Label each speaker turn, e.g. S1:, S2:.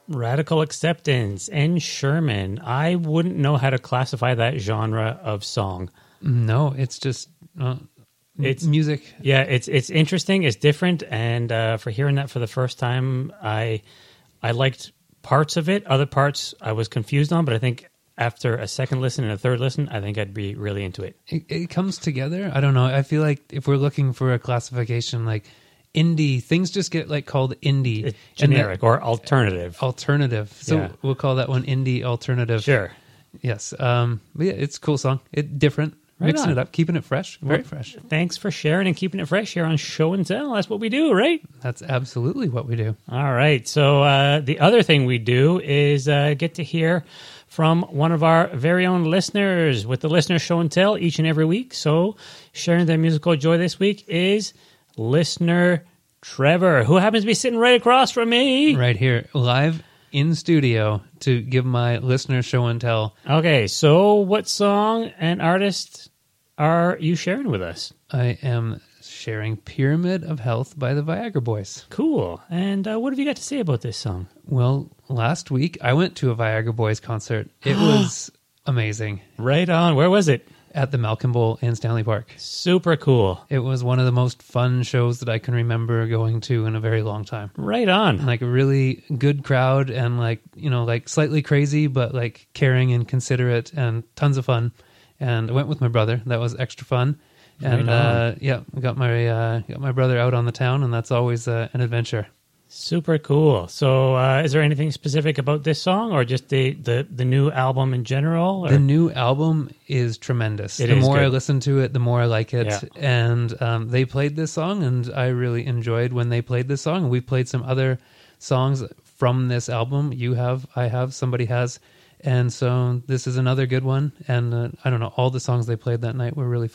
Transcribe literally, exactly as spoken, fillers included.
S1: Radical Acceptance and Sherman. I wouldn't know how to classify that genre of song.
S2: No, it's just uh,
S1: It's
S2: music.
S1: Yeah, it's it's interesting. It's different, and uh, for hearing that for the first time, I I liked parts of it. Other parts I was confused on, but I think after a second listen and a third listen, I think I'd be really into it.
S2: It, it comes together. I don't know. I feel like if we're looking for a classification, like indie, things just get like called indie,
S1: It's generic or alternative.
S2: alternative. So
S1: Yeah.
S2: we'll call that one indie alternative.
S1: Sure.
S2: Yes. Um, but yeah, it's a cool song. It different,
S1: Right
S2: mixing
S1: on.
S2: it up, keeping it fresh, very
S1: Well,
S2: fresh.
S1: Thanks for sharing and keeping it fresh here on Show and Tell. That's what we do, right?
S2: That's absolutely what we do.
S1: All right. So uh, the other thing we do is uh, get to hear from one of our very own listeners with the Listener Show and Tell each and every week. So sharing their musical joy this week is listener Trevor, who happens to be sitting right across from me.
S2: Right here, live in studio to give my listener show and tell.
S1: Okay. So what song and artist are you sharing with us?
S2: I am sharing Pyramid of Health by the Viagra Boys.
S1: Cool. And uh, what have you got to say about this song?
S2: Well, last week I went to a Viagra Boys concert. It was amazing
S1: Right on. Where was it?
S2: at the Malcolm Bowl in Stanley Park.
S1: Super cool.
S2: It was one of the most fun shows that I can remember going to in a very long time.
S1: Right on.
S2: Like a really good crowd and like, you know, like slightly crazy, but like caring and considerate and tons of fun. And I went with my brother. That was extra fun. And
S1: Right on.
S2: uh, yeah, I got my uh, got my brother out on the town, and that's always uh, an adventure.
S1: Super cool. So uh, is there anything specific about this song or just the, the, the new album in general? Or?
S2: The new album is tremendous.
S1: It
S2: the
S1: is
S2: more I
S1: good.
S2: listen to it, the more I like it.
S1: Yeah.
S2: And um, they played this song, and I really enjoyed when they played this song. And we played some other songs from this album. You have, I have, somebody has. And so this is another good one. And uh, I don't know, all the songs they played that night were really fun.